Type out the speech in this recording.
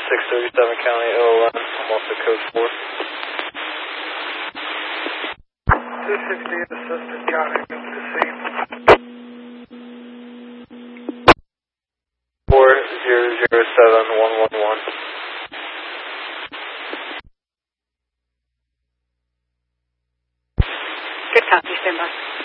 637 County OLN. I'm also code 4. 268 assistant County, go to the scene. 4007111. Good copy, stand by.